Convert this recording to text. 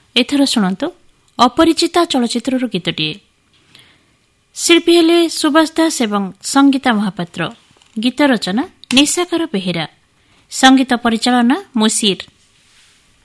ଏଥର ଶୁଣନ୍ତୁ ଅପରିଚିତା ଚଳଚ୍ଚିତ୍ରର ଗୀତଟିଏ। ଶିଳ୍ପୀ ହେଲେ ସୁବାସ ଦାସ ଏବଂ ସଙ୍ଗୀତା ମହାପାତ୍ର। ଗୀତ ରଚନା ନିଶାକର ବେହେରା। ସଙ୍ଗୀତ ପରିଚାଳନା ମୁସିର।